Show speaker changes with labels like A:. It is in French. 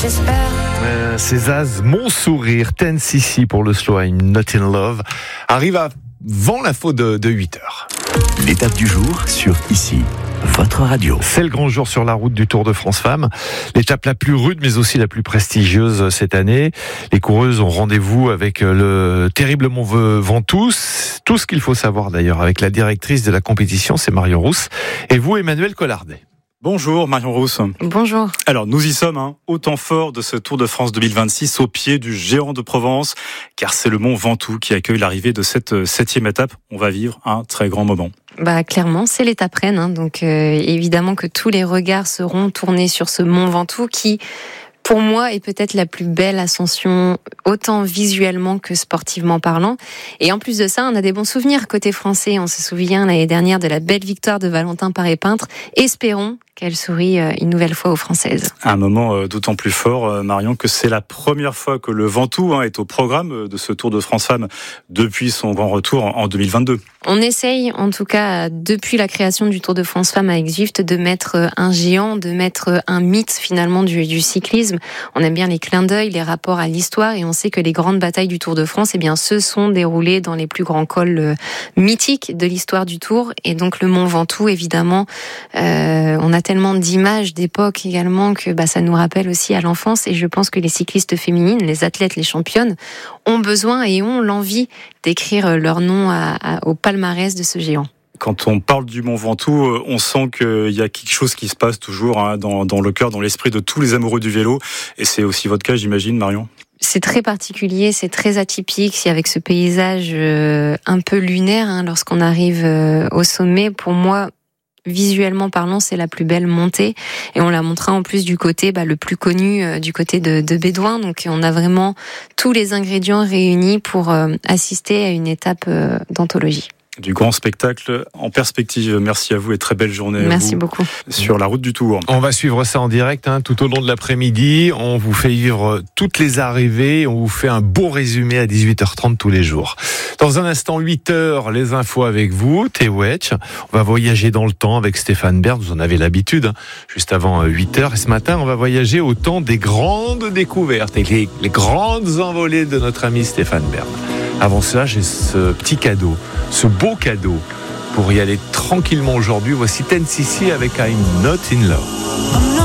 A: j'espère.
B: C'est Zaz, Mon Sourire, Ten Sissi pour le slow I'm Not in Love, arrive avant l'info de 8h.
C: L'étape du jour sur Ici, votre radio.
B: C'est le grand jour sur la route du Tour de France Femmes. L'étape la plus rude mais aussi la plus prestigieuse cette année. Les coureuses ont rendez-vous avec le terrible Mont Ventoux. Tout ce qu'il faut savoir d'ailleurs avec la directrice de la compétition, c'est Marion Rousse. Et vous, Emmanuel Collardet.
D: Bonjour Marion Rousse.
E: Bonjour.
D: Alors nous y sommes, au temps fort de ce Tour de France 2026, au pied du géant de Provence, car c'est le Mont Ventoux qui accueille l'arrivée de cette 7e étape. On va vivre un très grand moment.
E: Clairement, c'est l'étape reine, donc évidemment que tous les regards seront tournés sur ce Mont Ventoux qui, pour moi, est peut-être la plus belle ascension, autant visuellement que sportivement parlant. Et en plus de ça, on a des bons souvenirs côté français. On se souvient l'année dernière de la belle victoire de Valentin Paré-Peintre. Espérons qu'elle sourit une nouvelle fois aux Françaises.
D: Un moment d'autant plus fort, Marion, que c'est la première fois que le Ventoux est au programme de ce Tour de France Femmes depuis son grand retour en 2022.
E: On essaye, en tout cas, depuis la création du Tour de France Femmes avec Zwift, de mettre un géant, de mettre un mythe finalement du cyclisme. On aime bien les clins d'œil, les rapports à l'histoire, et on sait que les grandes batailles du Tour de France, se sont déroulées dans les plus grands cols mythiques de l'histoire du Tour. Et donc le Mont Ventoux, évidemment, on a tellement d'images d'époque également que ça nous rappelle aussi à l'enfance. Et je pense que les cyclistes féminines, les athlètes, les championnes, ont besoin et ont l'envie d'écrire leur nom au palmarès de ce géant.
D: Quand on parle du Mont Ventoux, on sent qu'il y a quelque chose qui se passe toujours dans le cœur, dans l'esprit de tous les amoureux du vélo. Et c'est aussi votre cas, j'imagine, Marion ?
E: C'est très particulier, c'est très atypique, c'est avec ce paysage un peu lunaire lorsqu'on arrive au sommet. Pour moi, visuellement parlant, c'est la plus belle montée, et on la montrera en plus du côté le plus connu, du côté de Bédouin. Donc on a vraiment tous les ingrédients réunis pour assister à une étape d'anthologie.
D: Du grand spectacle en perspective. Merci à vous et très belle journée.
E: Merci beaucoup.
D: Sur la route du Tour.
B: On va suivre ça en direct tout au long de l'après-midi. On vous fait vivre toutes les arrivées. On vous fait un beau résumé à 18h30 tous les jours. Dans un instant, 8h, les infos avec vous, T-Wedge. On va voyager dans le temps avec Stéphane Bern. Vous en avez l'habitude, juste avant 8h. Et ce matin, on va voyager au temps des grandes découvertes et les grandes envolées de notre ami Stéphane Bern. Avant cela, j'ai ce petit cadeau, ce beau cadeau pour y aller tranquillement aujourd'hui. Voici Ten Sissi avec I'm Not in Love.